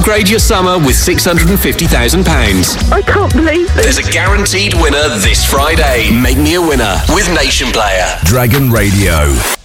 Upgrade your summer with £650,000. I can't believe this. There's a guaranteed winner this Friday. Make me a winner with Nation Player. Dragon Radio.